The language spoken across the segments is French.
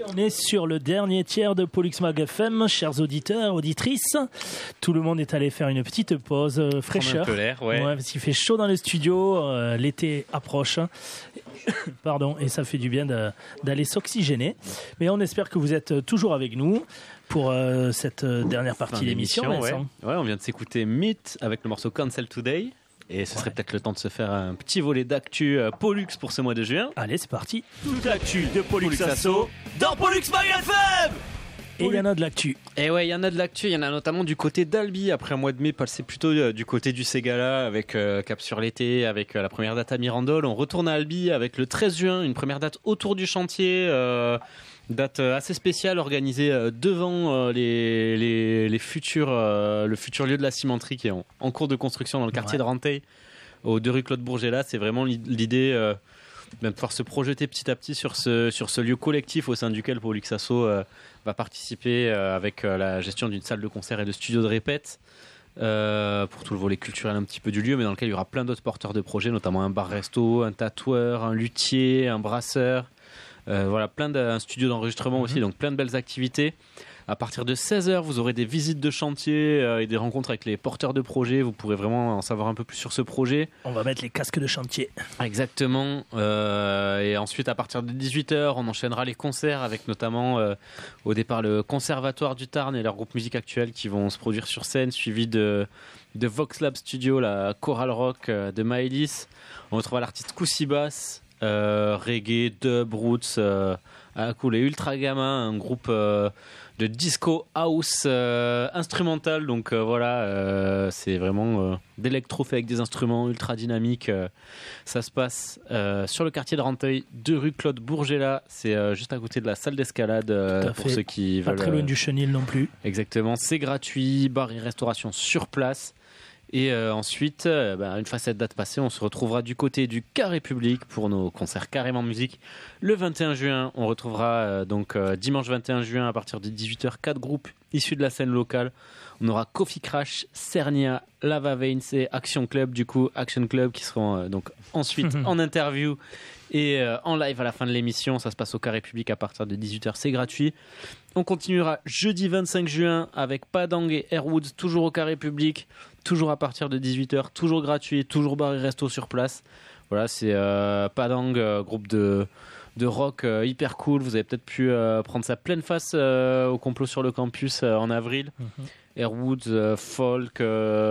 On est sur le dernier tiers de Pollux Mag FM, chers auditeurs, auditrices. Tout le monde est allé faire une petite pause fraîcheur. Prendre un peu l'air, ouais. Ouais, parce qu'il fait chaud dans les studios, l'été approche. Pardon, et ça fait du bien d'aller s'oxygéner. Mais on espère que vous êtes toujours avec nous pour cette dernière partie d'émission. Ouais, on vient de s'écouter Myth avec le morceau Cancel Today. Et ce serait peut-être le temps de se faire un petit volet d'actu Pollux pour ce mois de juin. Allez, c'est parti. Toute l'actu de Pollux Asso dans Pollux Mag FM. Et il y en a de l'actu. Et ouais, il y en a de l'actu. Il y en a notamment du côté d'Albi. Après un mois de mai, passé plutôt du côté du Ségala avec Cap sur l'été, avec la première date à Mirandole. On retourne à Albi avec le 13 juin, une première date autour du chantier. Date assez spéciale organisée devant le futur lieu de la cimenterie qui est en cours de construction dans le quartier de Ranteil, aux 2 rue Claude Bourget. C'est vraiment l'idée de pouvoir se projeter petit à petit sur ce lieu collectif au sein duquel Pollux Asso va participer avec la gestion d'une salle de concert et de studio de répète pour tout le volet culturel un petit peu du lieu, mais dans lequel il y aura plein d'autres porteurs de projets, notamment un bar-resto, un tatoueur, un luthier, un brasseur. Voilà, un studio d'enregistrement aussi, donc plein de belles activités. À partir de 16h, vous aurez des visites de chantier et des rencontres avec les porteurs de projets. Vous pourrez vraiment en savoir un peu plus sur ce projet. On va mettre les casques de chantier. Exactement. Et ensuite, à partir de 18h, on enchaînera les concerts avec notamment au départ le Conservatoire du Tarn et leur groupe musique actuelle qui vont se produire sur scène, suivi de Vox Lab Studio, la chorale rock de Maëlys. On retrouvera l'artiste Koussibas. Reggae, dub, roots, cool, et Ultra Gamma, un groupe de disco house instrumental. Donc voilà, c'est vraiment d'électro fait avec des instruments ultra dynamiques. Ça se passe sur le quartier de Ranteil, 2 rue Claude Bourget. C'est juste à côté de la salle d'escalade pour ceux qui veulent. Pas très loin du Chenil non plus. Exactement, c'est gratuit, bar et restauration sur place. Et ensuite, une fois cette date passée, on se retrouvera du côté du Carré Public pour nos concerts Carrément Musique. Le 21 juin, on retrouvera dimanche 21 juin à partir de 18h 4 groupes issus de la scène locale. On aura Coffee Crash, Cernia, Lava Veins et Action Club, Action Club qui seront donc ensuite en interview et en live à la fin de l'émission. Ça se passe au Carré Public à partir de 18h, c'est gratuit. On continuera jeudi 25 juin avec Padang et Airwoods, toujours au Carré Public, toujours à partir de 18h, toujours gratuit, toujours bar et resto sur place. Voilà, c'est Padang, groupe de rock hyper cool. Vous avez peut-être pu prendre ça pleine face au complot sur le campus en avril. Airwoods, folk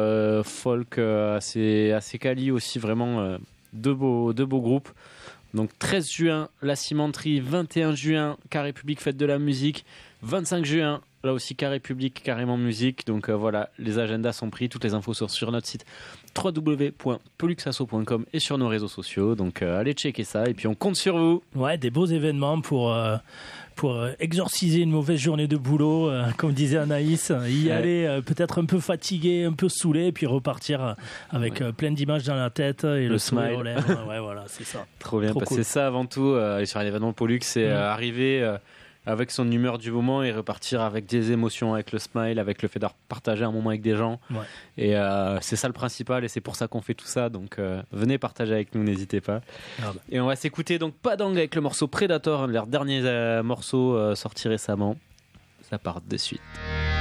assez quali aussi, vraiment deux beaux groupes. Donc 13 juin, la cimenterie, 21 juin, Carré Public, fête de la musique, 25 juin, là aussi Carré Public, carrément musique. Donc voilà, les agendas sont pris, toutes les infos sont sur notre site www.polluxasso.com et sur nos réseaux sociaux. Donc allez checker ça et puis on compte sur vous. Ouais, des beaux événements pour exorciser une mauvaise journée de boulot, comme disait Anaïs, aller peut-être un peu fatigué, un peu saoulé, et puis repartir avec plein d'images dans la tête et le smile aux lèvres. Ouais, voilà, c'est ça. Trop bien, Trop cool. C'est ça avant tout, aller sur un événement Pollux, c'est arriver avec son humeur du moment et repartir avec des émotions, avec le smile, avec le fait de partager un moment avec des gens. Ouais. Et c'est ça le principal, et c'est pour ça qu'on fait tout ça. Donc venez partager avec nous, n'hésitez pas. Et on va s'écouter donc Padang avec le morceau Predator, un de leurs derniers morceaux sortis récemment. Ça part de suite.